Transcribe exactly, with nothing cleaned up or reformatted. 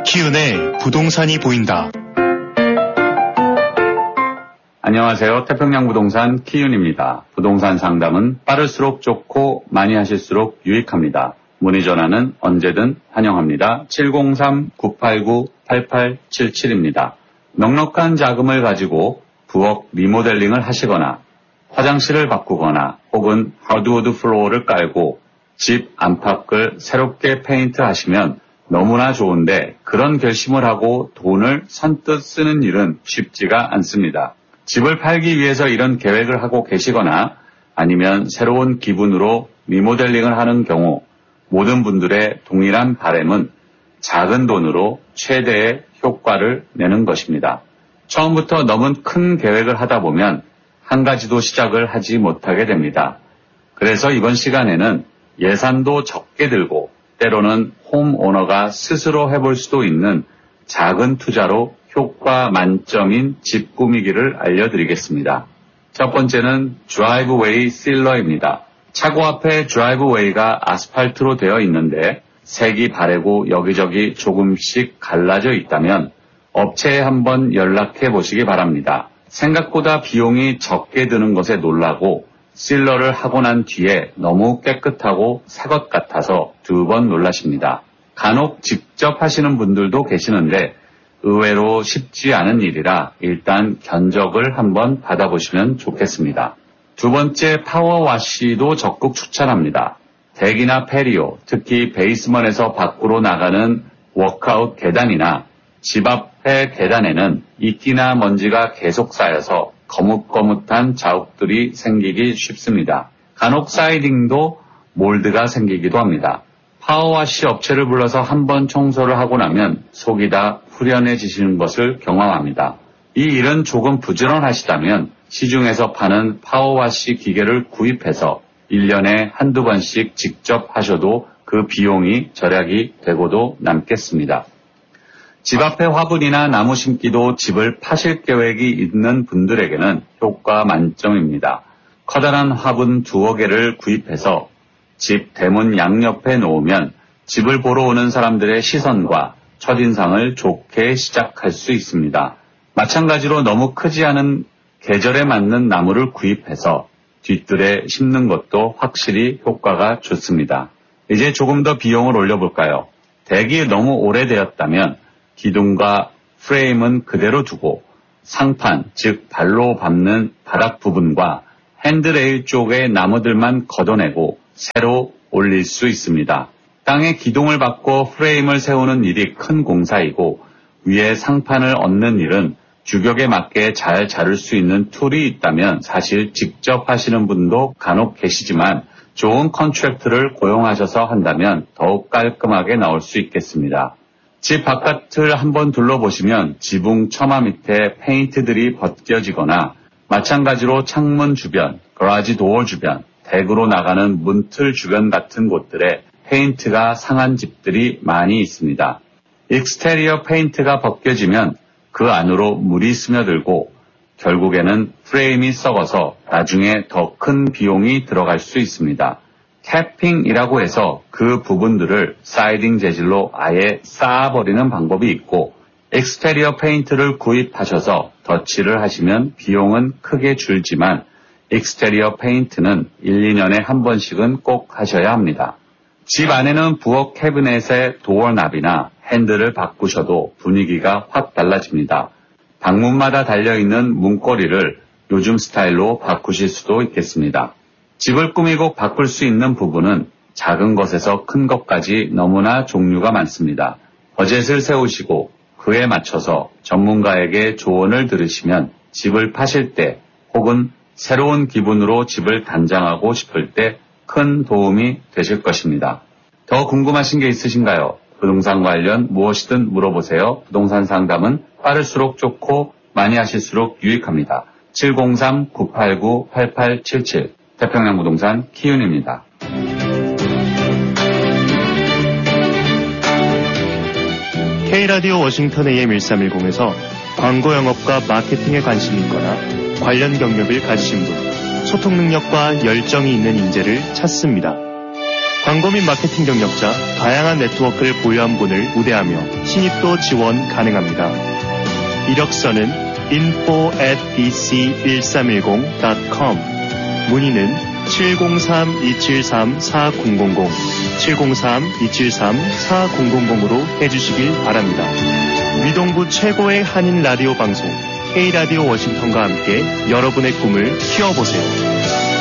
키윤의 부동산이 보인다. 안녕하세요. 태평양 부동산 키윤입니다. 부동산 상담은 빠를수록 좋고 많이 하실수록 유익합니다. 문의 전화는 언제든 환영합니다. 칠공삼 구팔구 팔팔칠칠입니다. 넉넉한 자금을 가지고 부엌 리모델링을 하시거나 화장실을 바꾸거나 혹은 하드우드 플로어를 깔고 집 안팎을 새롭게 페인트 하시면 너무나 좋은데 그런 결심을 하고 돈을 선뜻 쓰는 일은 쉽지가 않습니다. 집을 팔기 위해서 이런 계획을 하고 계시거나 아니면 새로운 기분으로 리모델링을 하는 경우 모든 분들의 동일한 바람은 작은 돈으로 최대의 효과를 내는 것입니다. 처음부터 너무 큰 계획을 하다 보면 한 가지도 시작을 하지 못하게 됩니다. 그래서 이번 시간에는 예산도 적게 들고 때로는 홈오너가 스스로 해볼 수도 있는 작은 투자로 효과 만점인 집 꾸미기를 알려드리겠습니다. 첫 번째는 드라이브웨이 실러입니다. 차고 앞에 드라이브웨이가 아스팔트로 되어 있는데 색이 바래고 여기저기 조금씩 갈라져 있다면 업체에 한번 연락해 보시기 바랍니다. 생각보다 비용이 적게 드는 것에 놀라고 실러를 하고 난 뒤에 너무 깨끗하고 새 것 같아서 두 번 놀라십니다. 간혹 직접 하시는 분들도 계시는데 의외로 쉽지 않은 일이라 일단 견적을 한번 받아보시면 좋겠습니다. 두 번째 파워와시도 적극 추천합니다. 덱이나 페리오, 특히 베이스먼에서 밖으로 나가는 워크아웃 계단이나 집 앞의 계단에는 이끼나 먼지가 계속 쌓여서 거뭇거뭇한 자욱들이 생기기 쉽습니다. 간혹 사이딩도 몰드가 생기기도 합니다. 파워와시 업체를 불러서 한번 청소를 하고 나면 속이 다 후련해지시는 것을 경험합니다. 이 일은 조금 부지런하시다면 시중에서 파는 파워와시 기계를 구입해서 일 년에 한두 번씩 직접 하셔도 그 비용이 절약이 되고도 남겠습니다. 집 앞에 화분이나 나무 심기도 집을 파실 계획이 있는 분들에게는 효과 만점입니다. 커다란 화분 두어 개를 구입해서 집 대문 양옆에 놓으면 집을 보러 오는 사람들의 시선과 첫인상을 좋게 시작할 수 있습니다. 마찬가지로 너무 크지 않은 계절에 맞는 나무를 구입해서 뒷뜰에 심는 것도 확실히 효과가 좋습니다. 이제 조금 더 비용을 올려볼까요? 덱이 너무 오래되었다면 기둥과 프레임은 그대로 두고 상판, 즉 발로 밟는 바닥 부분과 핸드레일 쪽의 나무들만 걷어내고 새로 올릴 수 있습니다. 땅에 기둥을 박고 프레임을 세우는 일이 큰 공사이고 위에 상판을 얹는 일은 규격에 맞게 잘 자를 수 있는 툴이 있다면 사실 직접 하시는 분도 간혹 계시지만 좋은 컨트랙트를 고용하셔서 한다면 더욱 깔끔하게 나올 수 있겠습니다. 집 바깥을 한번 둘러보시면 지붕 처마 밑에 페인트들이 벗겨지거나 마찬가지로 창문 주변, 거라지 도어 주변, 덱으로 나가는 문틀 주변 같은 곳들에 페인트가 상한 집들이 많이 있습니다. 익스테리어 페인트가 벗겨지면 그 안으로 물이 스며들고 결국에는 프레임이 썩어서 나중에 더 큰 비용이 들어갈 수 있습니다. 캐핑이라고 해서 그 부분들을 사이딩 재질로 아예 쌓아버리는 방법이 있고 익스테리어 페인트를 구입하셔서 덧칠을 하시면 비용은 크게 줄지만 익스테리어 페인트는 일, 이 년에 한 번씩은 꼭 하셔야 합니다. 집 안에는 부엌 캐비넷의 도어납이나 핸들을 바꾸셔도 분위기가 확 달라집니다. 방문마다 달려있는 문고리를 요즘 스타일로 바꾸실 수도 있겠습니다. 집을 꾸미고 바꿀 수 있는 부분은 작은 것에서 큰 것까지 너무나 종류가 많습니다. 버젯을 세우시고 그에 맞춰서 전문가에게 조언을 들으시면 집을 파실 때 혹은 새로운 기분으로 집을 단장하고 싶을 때 큰 도움이 되실 것입니다. 더 궁금하신 게 있으신가요? 부동산 관련 무엇이든 물어보세요. 부동산 상담은 빠를수록 좋고 많이 하실수록 유익합니다. 칠공삼 구팔구 팔팔칠칠 태평양 부동산 키윤입니다. K라디오 워싱턴 에이엠 일삼일공에서 광고 영업과 마케팅에 관심이 있거나 관련 경력을 가지신 분, 소통 능력과 열정이 있는 인재를 찾습니다. 광고 및 마케팅 경력자, 다양한 네트워크를 보유한 분을 우대하며 신입도 지원 가능합니다. 이력서는 info at bc 일삼일공 닷컴, 문의는 칠공삼 이칠삼 사공공공, 칠공삼 이칠삼 사공공공으로 해주시길 바랍니다. 위동부 최고의 한인 라디오 방송 K라디오 워싱턴과 함께 여러분의 꿈을 키워보세요.